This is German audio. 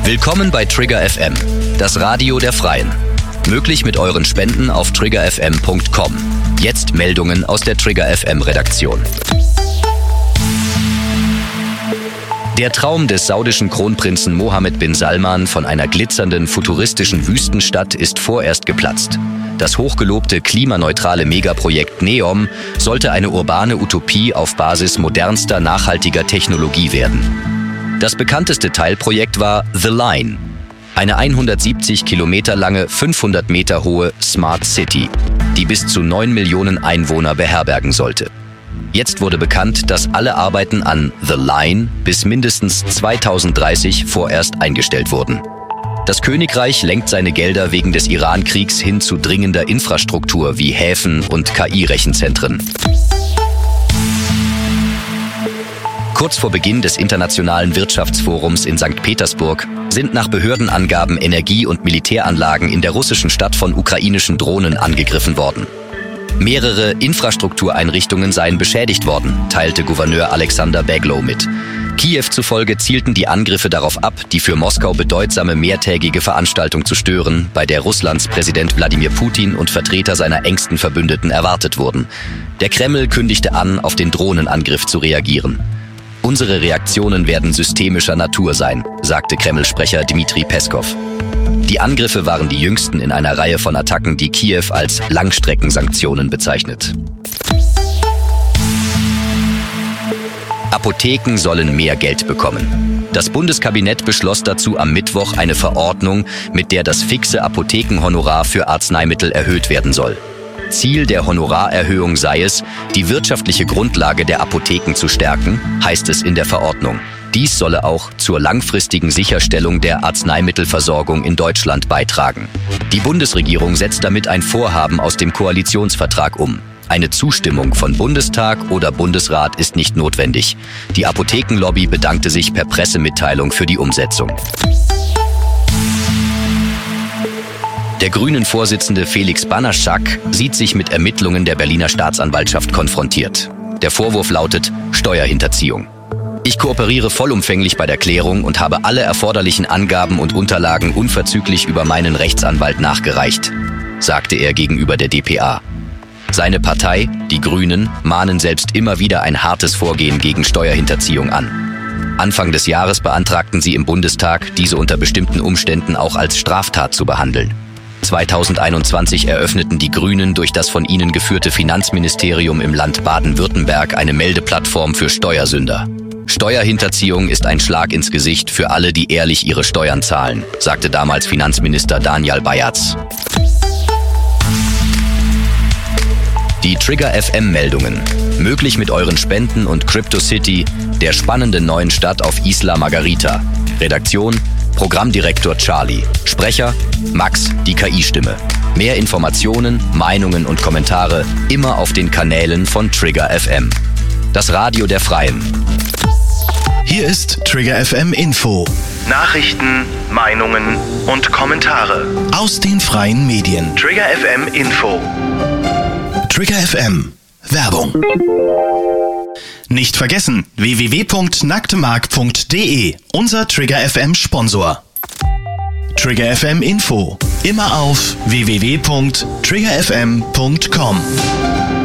Willkommen bei Trigger FM, das Radio der Freien. Möglich mit euren Spenden auf triggerfm.com. Jetzt Meldungen aus der Trigger FM Redaktion. Der Traum des saudischen Kronprinzen Mohammed bin Salman von einer glitzernden, futuristischen Wüstenstadt ist vorerst geplatzt. Das hochgelobte klimaneutrale Megaprojekt NEOM sollte eine urbane Utopie auf Basis modernster, nachhaltiger Technologie werden. Das bekannteste Teilprojekt war The Line, eine 170 Kilometer lange, 500 Meter hohe Smart City, die bis zu 9 Millionen Einwohner beherbergen sollte. Jetzt wurde bekannt, dass alle Arbeiten an The Line bis mindestens 2030 vorerst eingestellt wurden. Das Königreich lenkt seine Gelder wegen des Iran-Kriegs hin zu dringender Infrastruktur wie Häfen und KI-Rechenzentren. Kurz vor Beginn des Internationalen Wirtschaftsforums in St. Petersburg sind nach Behördenangaben Energie- und Militäranlagen in der russischen Stadt von ukrainischen Drohnen angegriffen worden. Mehrere Infrastruktureinrichtungen seien beschädigt worden, teilte Gouverneur Alexander Beglow mit. Kiew zufolge zielten die Angriffe darauf ab, die für Moskau bedeutsame mehrtägige Veranstaltung zu stören, bei der Russlands Präsident Wladimir Putin und Vertreter seiner engsten Verbündeten erwartet wurden. Der Kreml kündigte an, auf den Drohnenangriff zu reagieren. Unsere Reaktionen werden systemischer Natur sein, sagte Kreml-Sprecher Dmitri Peskov. Die Angriffe waren die jüngsten in einer Reihe von Attacken, die Kiew als Langstreckensanktionen bezeichnet. Apotheken sollen mehr Geld bekommen. Das Bundeskabinett beschloss dazu am Mittwoch eine Verordnung, mit der das fixe Apothekenhonorar für Arzneimittel erhöht werden soll. Ziel der Honorarerhöhung sei es, die wirtschaftliche Grundlage der Apotheken zu stärken, heißt es in der Verordnung. Dies solle auch zur langfristigen Sicherstellung der Arzneimittelversorgung in Deutschland beitragen. Die Bundesregierung setzt damit ein Vorhaben aus dem Koalitionsvertrag um. Eine Zustimmung von Bundestag oder Bundesrat ist nicht notwendig. Die Apothekenlobby bedankte sich per Pressemitteilung für die Umsetzung. Der Grünen-Vorsitzende Felix Banaschak sieht sich mit Ermittlungen der Berliner Staatsanwaltschaft konfrontiert. Der Vorwurf lautet Steuerhinterziehung. Ich kooperiere vollumfänglich bei der Klärung und habe alle erforderlichen Angaben und Unterlagen unverzüglich über meinen Rechtsanwalt nachgereicht, sagte er gegenüber der dpa. Seine Partei, die Grünen, mahnen selbst immer wieder ein hartes Vorgehen gegen Steuerhinterziehung an. Anfang des Jahres beantragten sie im Bundestag, diese unter bestimmten Umständen auch als Straftat zu behandeln. 2021 eröffneten die Grünen durch das von ihnen geführte Finanzministerium im Land Baden-Württemberg eine Meldeplattform für Steuersünder. Steuerhinterziehung ist ein Schlag ins Gesicht für alle, die ehrlich ihre Steuern zahlen, sagte damals Finanzminister Daniel Bayatz. Die Trigger FM-Meldungen. Möglich mit euren Spenden und CryptoCity, der spannenden neuen Stadt auf Isla Margarita. Redaktion: Programmdirektor Charlie. Sprecher: Max, die KI-Stimme. Mehr Informationen, Meinungen und Kommentare immer auf den Kanälen von Trigger FM. Das Radio der Freien. Hier ist Trigger FM Info. Nachrichten, Meinungen und Kommentare Aus den freien Medien. Trigger FM Info. Trigger FM. Werbung. Nicht vergessen, www.nacktemark.de, unser Trigger FM Sponsor. Trigger FM Info. Immer auf www.triggerfm.com.